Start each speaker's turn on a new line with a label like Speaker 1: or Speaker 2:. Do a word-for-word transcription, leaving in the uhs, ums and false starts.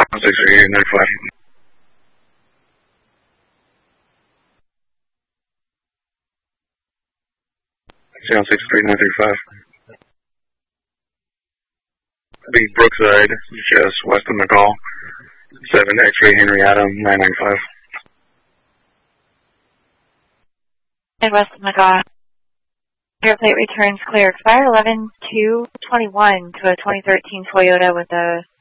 Speaker 1: six three eight nine five. Zero six three nine three five. Be Brookside, just west of McCall. Seven X-ray Henry Adam nine nine five.
Speaker 2: And west of McCall. Your plate returns clear. Expire eleven two twenty-one to a twenty thirteen Toyota with a